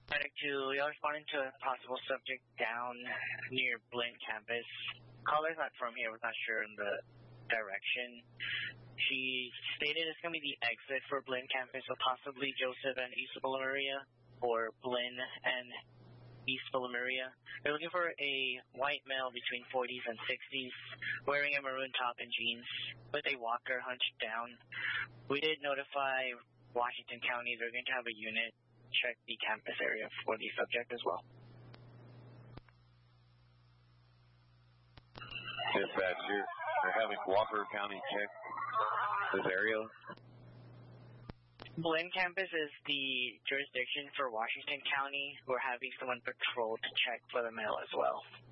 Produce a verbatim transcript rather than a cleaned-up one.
Medic two, you're responding to a possible subject down near Blinn campus. Caller's not from here, we're not sure in the direction. She stated it's going to be the exit for Blinn campus, so possibly Joseph and East Villa Maria, or Blinn and East Villa Maria. They're looking for a white male between forties and sixties, wearing a maroon top and jeans, with a walker hunched down. We did notify Washington County. They're going to have a unit check the campus area for the subject as well. Dispatch, you're, you're having Walker County check this area? Blinn campus is the jurisdiction for Washington County. We're having someone patrol to check for the mail as well.